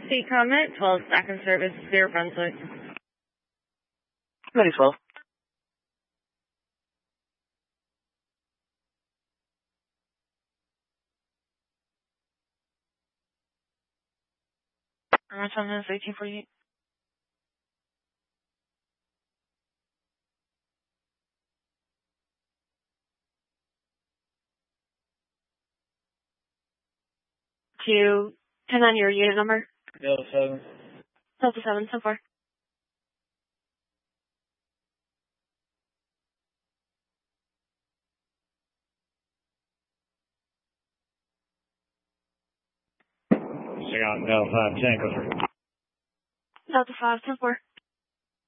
State comment, 12 second service, clear Brunswick. Ready 12. Around 7 minutes, 1848. To 10 on your unit number. Delta 7. Delta 7, so far. Check out Delta 5, Tango 3. Delta 5, 10-4.